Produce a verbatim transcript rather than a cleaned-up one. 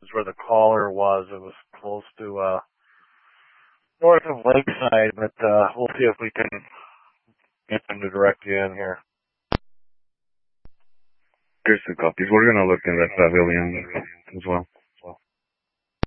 where the caller was. It was close to uh north of Lakeside, but uh we'll see if we can get them to direct you in here. Here's the copies. We're gonna look in that pavilion as well.